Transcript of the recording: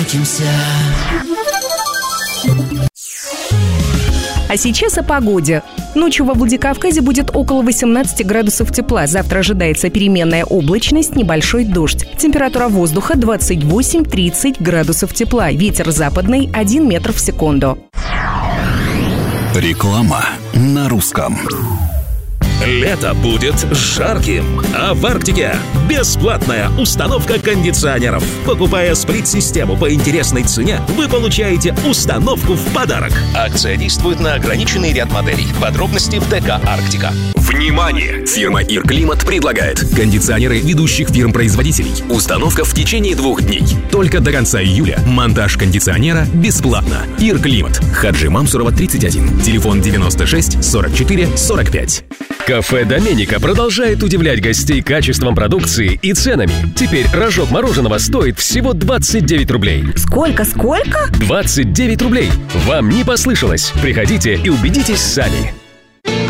встретимся. А сейчас о погоде. Ночью во Владикавказе будет около 18 градусов тепла. Завтра ожидается переменная облачность, небольшой дождь. Температура воздуха 28-30 градусов тепла. Ветер западный 1 метр в секунду. Реклама на русском. Лето будет жарким, а в Арктике бесплатная установка кондиционеров. Покупая сплит-систему по интересной цене, вы получаете установку в подарок. Акция действует на ограниченный ряд моделей. Подробности в ДК «Арктика». Внимание! Фирма «Ирклимат» предлагает кондиционеры ведущих фирм-производителей. Установка в течение 2 дней. Только до конца июля. Монтаж кондиционера бесплатно. «Ирклимат». Хаджи Мамсурова, 31. Телефон 96 44 45. Кафе «Доменика» продолжает удивлять гостей качеством продукции и ценами. Теперь рожок мороженого стоит всего 29 рублей. Сколько? 29 рублей. Вам не послышалось. Приходите и убедитесь сами.